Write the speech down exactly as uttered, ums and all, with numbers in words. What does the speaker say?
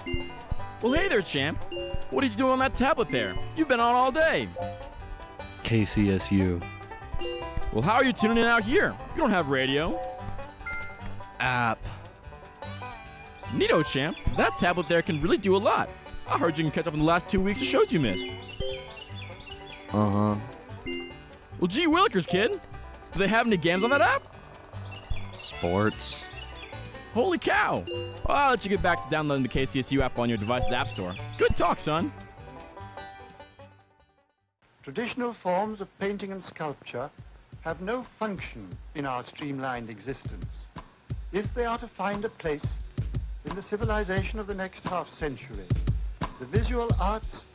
Well, hey there, champ. What are you doing on that tablet there? You've been on all day. K C S U. Well, how are you tuning in out here? You don't have radio. App. Neato, champ. That tablet there can really do a lot. I heard you can catch up on the last two weeks of shows you missed. Uh-huh. Well, gee willikers, kid. Do they have any games on that app? Sports. Holy cow. Well, I'll let you get back to downloading the K C S U app on your device's app store. Good talk, son. Traditional forms of painting and sculpture have no function in our streamlined existence. If they are to find a place in the civilization of the next half century, the visual arts